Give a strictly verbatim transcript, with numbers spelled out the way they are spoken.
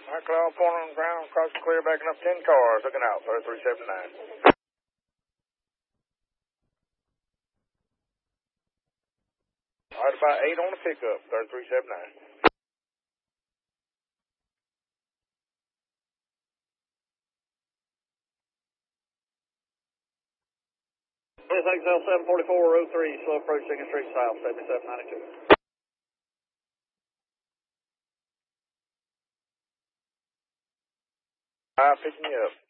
High cloud, point on the ground, cross the clear, backing up ten cars, looking out, thirty-three seventy-nine. Right about eight on the pickup, thirty-three seventy-nine. X L seven forty-four, row three, slow approach, second street south, seventy-seven ninety-two. I'm picking you up.